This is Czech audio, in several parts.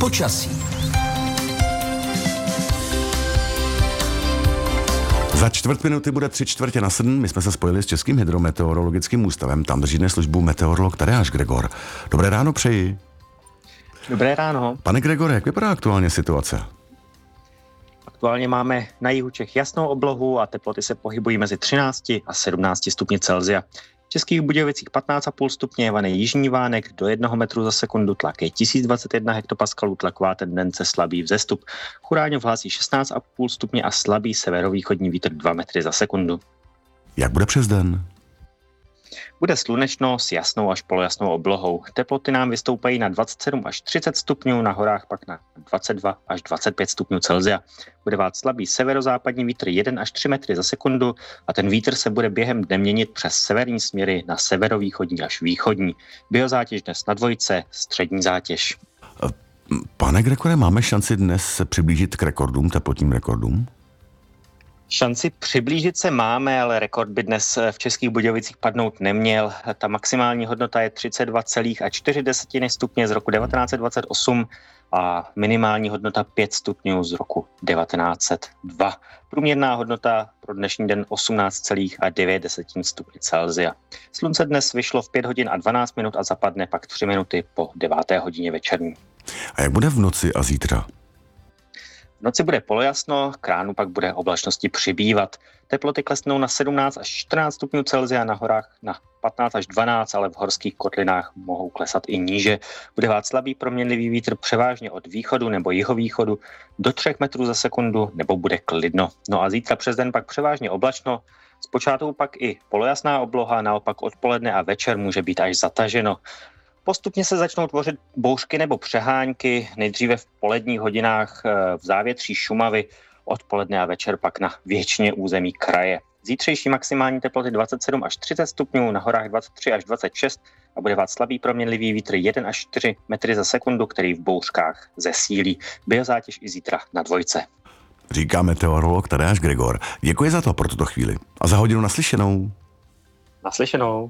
Počasí. Za čtvrt minuty bude 6:45. My jsme se spojili s Českým hydrometeorologickým ústavem. Tam drží dnes službu meteorolog Tadeáš Gregor. Dobré ráno přeji. Dobré ráno. Pane Gregore, jak vypadá aktuálně situace? Aktuálně máme na jihu Čech jasnou oblohu a teploty se pohybují mezi 13 a 17 stupni Celsia. V Českých Budějovicích 15,5 stupně, vaný jižní vánek do 1 metru za sekundu, tlak je 1021 hektopaskalů, tlaková tendence slabý vzestup. Churáňov hlásí 16,5 stupně a slabý severovýchodní vítr 2 metry za sekundu. Jak bude přes den? Bude slunečno s jasnou až polojasnou oblohou. Teploty nám vystoupají na 27 až 30 stupňů, na horách pak na 22 až 25 stupňů Celsia. Bude vát slabý severozápadní vítr 1 až 3 metry za sekundu a ten vítr se bude během dne měnit přes severní směry na severovýchodní až východní. Biozátěž dnes na 2, střední zátěž. Pane Gregore, máme šanci dnes se přiblížit k rekordům, teplotním rekordům? Šanci přiblížit se máme, ale rekord by dnes v Českých Budějovicích padnout neměl. Ta maximální hodnota je 32,4 stupně z roku 1928 a minimální hodnota 5 stupňů z roku 1902. Průměrná hodnota pro dnešní den 18,9 stupně Celsia. Slunce dnes vyšlo v 5 hodin a 12 minut a zapadne pak 3 minuty po 9. hodině večerní. A jak bude v noci a zítra? V noci bude polojasno, k ránu pak bude oblačnosti přibývat. Teploty klesnou na 17 až 14 stupňů Celsia, na horách na 15 až 12, ale v horských kotlinách mohou klesat i níže. Bude vát slabý proměnlivý vítr převážně od východu nebo jihovýchodu do 3 metrů za sekundu, nebo bude klidno. No a zítra přes den pak převážně oblačno, zpočátku pak i polojasná obloha, naopak odpoledne a večer může být až zataženo. Postupně se začnou tvořit bouřky nebo přehánky, nejdříve v poledních hodinách v závětří Šumavy, odpoledne a večer pak na většině území kraje. Zítřejší maximální teploty 27 až 30 stupňů, na horách 23 až 26 a bude vát slabý proměnlivý vítr 1 až 4 metry za sekundu, který v bouřkách zesílí. Biozátěž i zítra na 2. Říká meteorolog Tadeáš Gregor. Děkuji za to pro tuto chvíli. A za hodinu naslyšenou. Naslyšenou.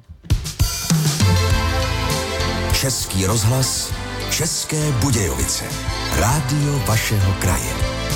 Český rozhlas, České Budějovice. Rádio vašeho kraje.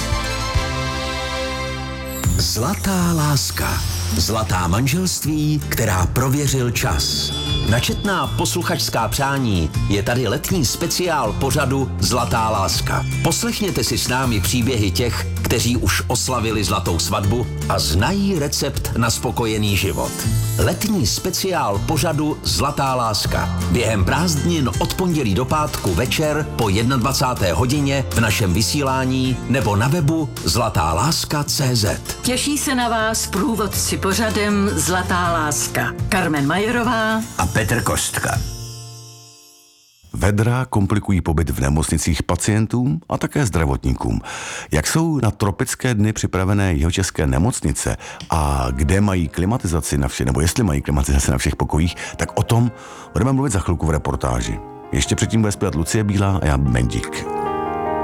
Zlatá láska. Zlatá manželství, která prověřil čas. Na četná posluchačská přání je tady letní speciál pořadu Zlatá láska. Poslechněte si s námi příběhy těch, kteří už oslavili zlatou svatbu a znají recept na spokojený život. Letní speciál pořadu Zlatá láska. Během prázdnin od pondělí do pátku večer po 21. hodině v našem vysílání nebo na webu zlatáláska.cz. Těší se na vás průvodci pořadem Zlatá láska. Karmen Majerová A Petr Kostka. Vedra komplikují pobyt v nemocnicích pacientům a také zdravotníkům. Jak jsou na tropické dny připravené jihočeské nemocnice a kde mají klimatizaci na všech, nebo jestli mají klimatizaci na všech pokojích, tak o tom budeme mluvit za chvilku v reportáži. Ještě předtím bude zpívat Lucie Bílá a já Mendík.